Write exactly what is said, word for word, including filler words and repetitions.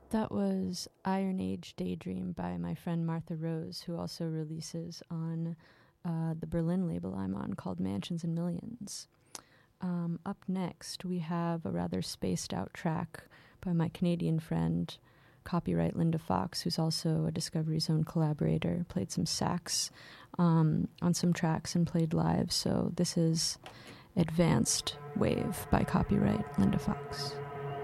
That was Iron Age Daydream by my friend Martha Rose, who also releases on uh, the Berlin label I'm on called Mansions and Millions. Um, up next, we have a rather spaced out track by my Canadian friend, copyright Linda Fox, who's also a Discovery Zone collaborator, played some sax um, on some tracks and played live. So this is Advanced Wave by copyright Linda Fox.